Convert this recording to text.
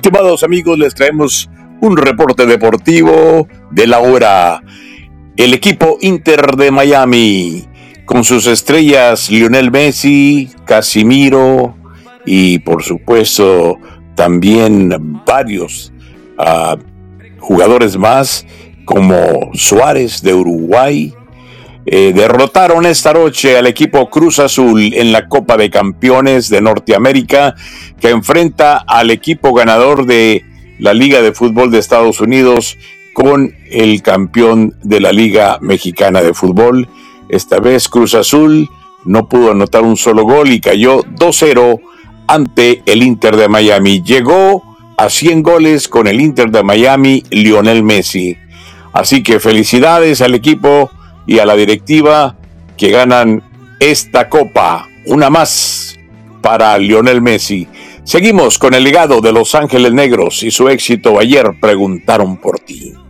Estimados amigos, les traemos un reporte deportivo de la hora. El equipo Inter de Miami, con sus estrellas Lionel Messi, Casemiro y por supuesto también varios jugadores más como Suárez de Uruguay, derrotaron esta noche al equipo Cruz Azul en la Copa de Campeones de Norteamérica, que enfrenta al equipo ganador de la Liga de Fútbol de Estados Unidos con el campeón de la Liga Mexicana de Fútbol. Esta vez Cruz Azul no pudo anotar un solo gol y cayó 2-0 ante el Inter de Miami. Llegó a 100 goles con el Inter de Miami Lionel Messi. Así que felicidades al equipo y a la directiva que ganan esta copa, una más para Lionel Messi. Seguimos con el legado de Los Ángeles Negros y su éxito. Ayer preguntaron por ti.